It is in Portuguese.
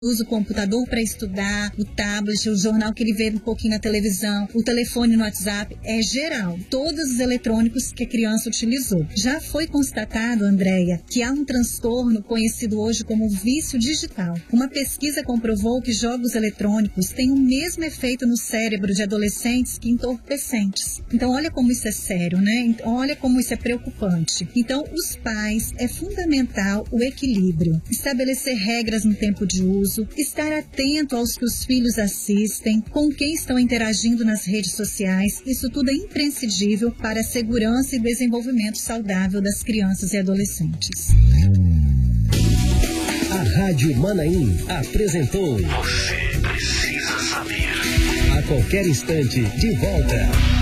usa o computador para estudar, o tablet, o jornal que ele vê um pouquinho na televisão, o telefone no WhatsApp, é geral. Todos os eletrônicos que a criança utilizou. Já foi constatado, Andréia, que há um transtorno conhecido hoje como vício digital. Uma pesquisa comprovou que jogos eletrônicos têm o mesmo efeito no cérebro de adolescentes que entorpecentes. Então, olha como isso é sério, né? Olha como isso é preocupante. Então, os pais, é fundamental o equilíbrio. Estabelecer regras no tempo de uso, estar atento aos que os filhos assistem, com quem estão interagindo nas redes sociais. Isso tudo é imprescindível para a segurança e desenvolvimento saudável das crianças e adolescentes. A Rádio Manaim apresentou Você Precisa Saber. A qualquer instante, de volta.